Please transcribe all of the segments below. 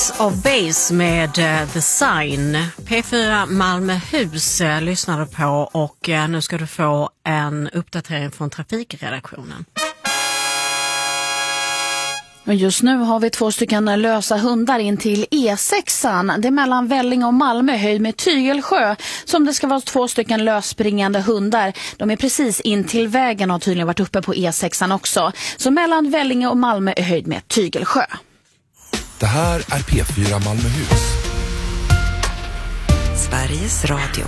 Of Base med The Sign. P4 Malmöhus lyssnar du på och nu ska du få en uppdatering från trafikredaktionen. Just nu har vi 2 stycken lösa hundar in till E6an. Det är mellan Vellinge och Malmö, höjd med Tygelsjö, som det ska vara 2 stycken lösspringande hundar. De är precis in till vägen och har tydligen varit uppe på E6an också. Så mellan Vellinge och Malmö är höjd med Tygelsjö. Det här är P4 Malmöhus. Sveriges Radio.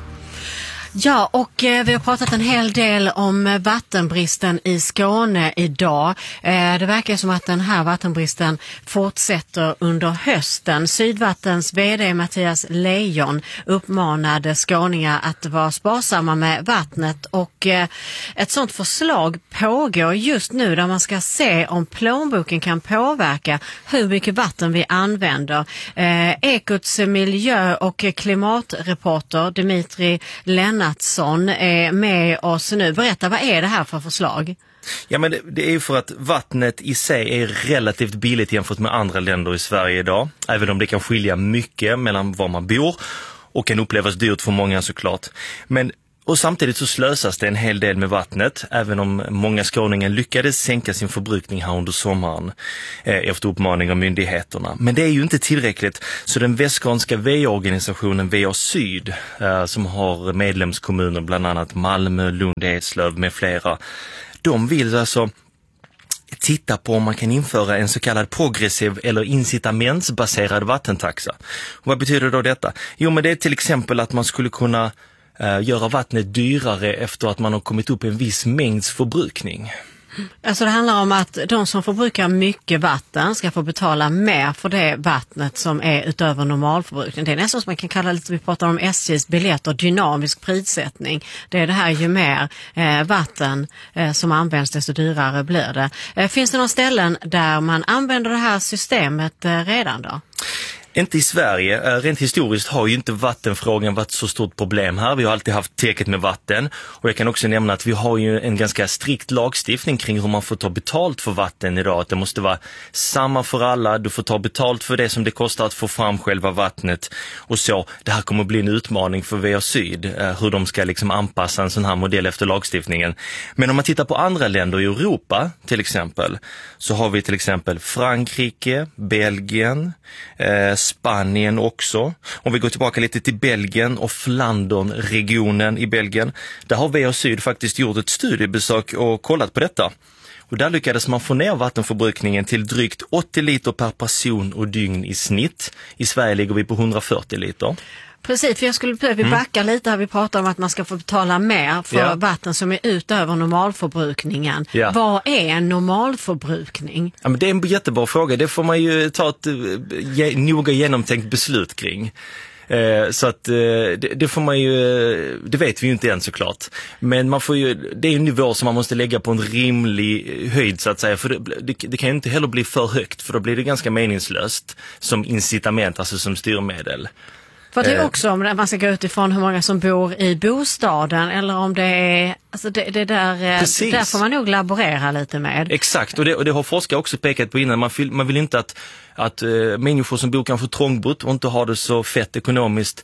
Ja, och vi har pratat en hel del om vattenbristen i Skåne idag. Det verkar som att den här vattenbristen fortsätter under hösten. Sydvattens vd Mattias Lejon uppmanade skåningar att vara sparsamma med vattnet, och ett sådant förslag pågår just nu där man ska se om plånboken kan påverka hur mycket vatten vi använder. Ekots miljö- och klimatreporter Dimitri Lennartsson är med oss nu. Berätta, vad är det här för förslag? Ja, men det är ju för att vattnet i sig är relativt billigt jämfört med andra länder i Sverige idag. Även om det kan skilja mycket mellan var man bor och kan upplevas dyrt för många såklart. Och samtidigt så slösas det en hel del med vattnet, även om många skåningar lyckades sänka sin förbrukning här under sommaren efter uppmaning av myndigheterna. Men det är ju inte tillräckligt, så den västskånska VA-organisationen VA Syd, som har medlemskommuner bland annat Malmö, Lund, Eslöv med flera, de vill alltså titta på om man kan införa en så kallad progressiv eller incitamentsbaserad vattentaxa. Och vad betyder då detta? Jo, men det är till exempel att man skulle kunna göra vattnet dyrare efter att man har kommit upp en viss mängds förbrukning. Alltså det handlar om att de som förbrukar mycket vatten ska få betala mer för det vattnet som är utöver normalförbrukning. Det är nästan som man kan kalla lite, vi pratar om SJs biljetter, dynamisk prissättning. Det är det här, ju mer vatten som används desto dyrare blir det. Finns det några ställen där man använder det här systemet redan då? Inte i Sverige. Rent historiskt har ju inte vattenfrågan varit så stort problem här. Vi har alltid haft tillräckligt med vatten. Och jag kan också nämna att vi har ju en ganska strikt lagstiftning kring hur man får ta betalt för vatten idag. Att det måste vara samma för alla. Du får ta betalt för det som det kostar att få fram själva vattnet. Och så, det här kommer att bli en utmaning för VA Syd. Hur de ska liksom anpassa en sån här modell efter lagstiftningen. Men om man tittar på andra länder i Europa till exempel, så har vi till exempel Frankrike, Belgien, Spanien också. Om vi går tillbaka lite till Belgien och Flandern-regionen i Belgien, där har VA Syd faktiskt gjort ett studiebesök och kollat på detta. Och där lyckades man få ner vattenförbrukningen till drygt 80 liter per person och dygn i snitt. I Sverige ligger vi på 140 liter. Precis, för jag skulle behöva backa lite här. Vi pratar om att man ska få betala mer för vatten som är utöver normalförbrukningen. Ja. Vad är en normalförbrukning? Ja, men det är en jättebra fråga. Det får man ju ta ett noga genomtänkt beslut kring. Så att det får man ju, det vet vi ju inte än såklart. Men man får ju, det är en nivå som man måste lägga på en rimlig höjd så att säga. För det kan ju inte heller bli för högt, för då blir det ganska meningslöst som incitament, alltså som styrmedel. För det är också om man ska gå utifrån hur många som bor i bostaden, eller om det är, alltså det där får man nog laborera lite med. Exakt, och det har forskare också pekat på innan. Man vill inte att människor som bor kanske trångbott och inte har det så fett ekonomiskt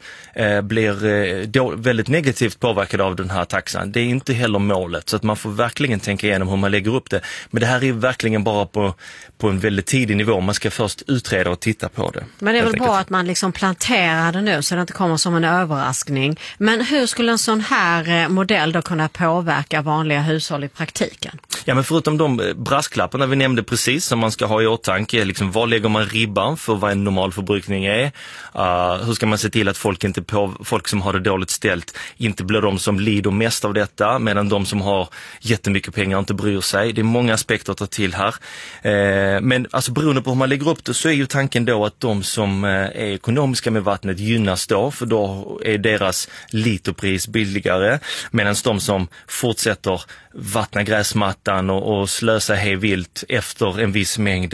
blir väldigt negativt påverkade av den här taxan. Det är inte heller målet, så att man får verkligen tänka igenom hur man lägger upp det. Men det här är verkligen bara på en väldigt tidig nivå. Man ska först utreda och titta på det. Men det är väl bra att man liksom planterar det nu så det inte kommer som en överraskning. Men hur skulle en sån här modell då kunna påverka vanliga hushåll i praktiken? Ja, men förutom de brasklapparna vi nämnde precis som man ska ha i åtanke, liksom var lägger man ribban för vad en normal förbrukning är? Hur ska man se till att folk som har det dåligt ställt inte blir de som lider mest av detta, medan de som har jättemycket pengar inte bryr sig? Det är många aspekter att ta till här. Men alltså beroende på hur man lägger upp det så är ju tanken då att de som är ekonomiska med vattnet gynnas då, för då är deras literpris billigare, medan de som fortsätter vattna gräsmattan och slösa hej vilt efter en viss mängd,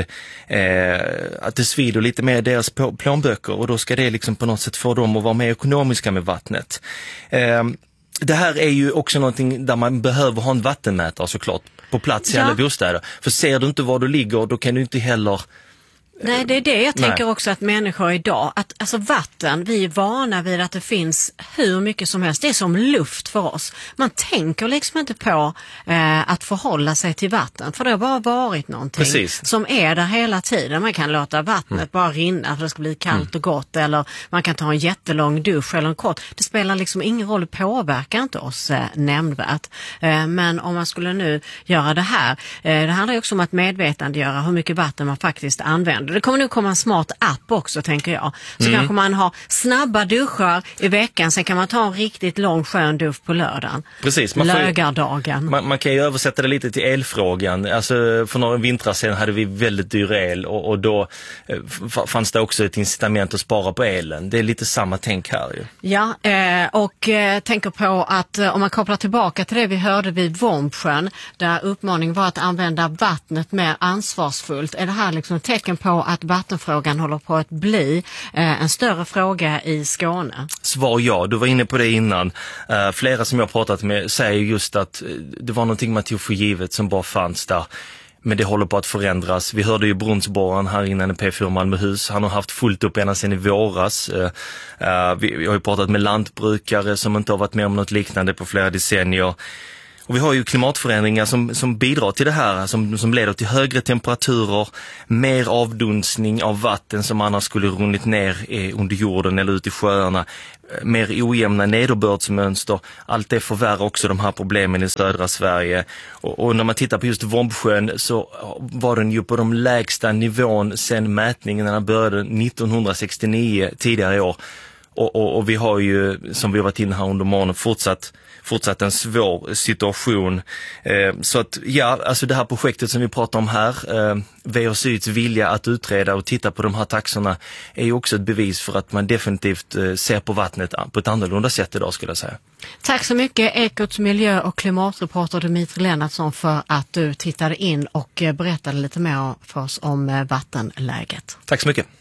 att det svider lite mer deras plånböcker, och då ska det liksom på något sätt få dem att vara mer ekonomiska med vattnet. Det här är ju också någonting där man behöver ha en vattenmätare såklart på plats i alla bostäder. För ser du inte var du ligger, då kan du inte heller Nej, det är det jag tänker också att människor idag, att alltså vatten, vi är vana vid att det finns hur mycket som helst. Det är som luft för oss. Man tänker liksom inte på att förhålla sig till vatten, för det har bara varit någonting som är där hela tiden. Man kan låta vattnet bara rinna för det ska bli kallt och gott, eller man kan ta en jättelång dusch eller en kort. Det spelar liksom ingen roll, det påverkar inte oss nämnvärt. Men om man skulle nu göra det här, det handlar ju också om att medvetandegöra hur mycket vatten man faktiskt använder. Det kommer nu komma en smart app också, tänker jag. Så kanske man har snabba duschar i veckan, sen kan man ta en riktigt lång skön dusch på lördagen. Precis. Lögardagen. Man kan ju översätta det lite till elfrågan. Alltså för några vintrar sedan hade vi väldigt dyr el och då fanns det också ett incitament att spara på elen. Det är lite samma tänk här ju. Ja, och tänker på att om man kopplar tillbaka till det vi hörde vid Vombsjön, där uppmaningen var att använda vattnet mer ansvarsfullt. Är det här liksom ett tecken på att vattenfrågan håller på att bli en större fråga i Skåne? Svar ja, du var inne på det innan. Flera som jag pratat med säger just att det var någonting man tog för givet som bara fanns där. Men det håller på att förändras. Vi hörde ju brunnsborraren här innan i P4 Malmöhus. Han har haft fullt upp ända sedan i våras. Vi har ju pratat med lantbrukare som inte har varit med om något liknande på flera decennier. Och vi har ju klimatförändringar som bidrar till det här, som leder till högre temperaturer, mer avdunstning av vatten som annars skulle runnit ner under jorden eller ut i sjöarna, mer ojämna nederbördsmönster. Allt det förvärrar också de här problemen i södra Sverige. Och när man tittar på just Vombsjön så var den ju på de lägsta nivån sedan mätningarna började 1969 tidigare i år. Och vi har ju, som vi har varit inne här under morgonen, fortsatt en svår situation. Så att ja, alltså det här projektet som vi pratar om här, VHSY:s vilja att utreda och titta på de här taxorna är ju också ett bevis för att man definitivt ser på vattnet på ett annorlunda sätt idag, skulle jag säga. Tack så mycket Ekots miljö- och klimatreporter Dimitri Lennartsson för att du tittade in och berättade lite mer för oss om vattenläget. Tack så mycket.